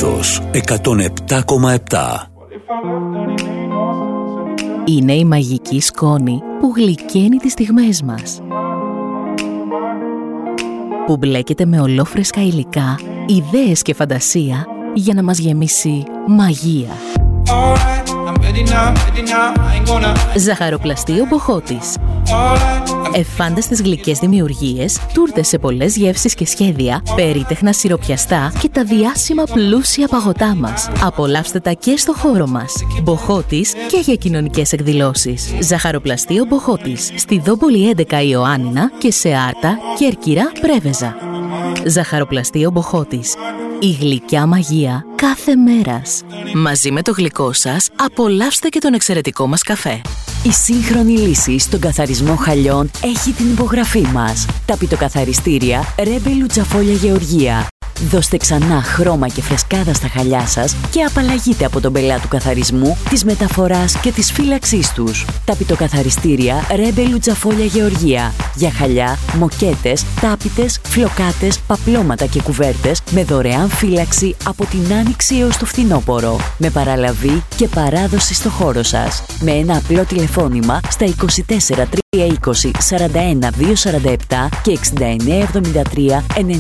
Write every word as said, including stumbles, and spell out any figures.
Ήθος εκατόν επτά κόμμα επτά. Είναι η μαγική σκόνη που γλυκαίνει τις στιγμές μας, που μπλέκεται με ολόφρεσκα υλικά, ιδέες και φαντασία για να μας γεμίσει μαγεία. Ζαχαροπλαστείο Μποχώτης. Εφάνταστες γλυκές δημιουργίες, τούρτες σε πολλές γεύσεις και σχέδια, περίτεχνα σιροπιαστά και τα διάσημα πλούσια παγωτά μας. Απολαύστε τα και στο χώρο μας. Μποχώτης και για κοινωνικές εκδηλώσεις. Ζαχαροπλαστείο Μποχώτης. Στη Δόμπολη έντεκα Ιωάννινα και σε Άρτα, Κέρκυρα, Πρέβεζα. Ζαχαροπλαστείο Μποχώτης. Η γλυκιά μαγεία κάθε μέρας. Μαζί με το γλυκό σας, απολαύστε και τον εξαιρετικό μας καφέ. Η σύγχρονη λύση στον καθαρισμό χαλιών έχει την υπογραφή μας. Τα πιτοκαθαριστήρια Ρέμπε Λουτσαφόλια Γεωργία. Δώστε ξανά χρώμα και φρεσκάδα στα χαλιά σας και απαλλαγείτε από τον πελά του καθαρισμού, της μεταφοράς και της φύλαξής τους. Τα πιτοκαθαριστήρια Ρέμπε Λουτσαφόλια Γεωργία. Για χαλιά, μοκέτες, τάπητες, φλοκάτες, παπλώματα και κουβέρτες με δωρεάν φύλαξη από την άνοιξη έως το φθινόπωρο. Με παραλαβή και παράδοση στο χώρο σας. Με ένα απλό τηλεφώνημα στα είκοσι τέσσερα τριακόσια είκοσι σαράντα ένα διακόσια σαράντα επτά και εξήντα εννέα εβδομήντα τρία ενενήντα.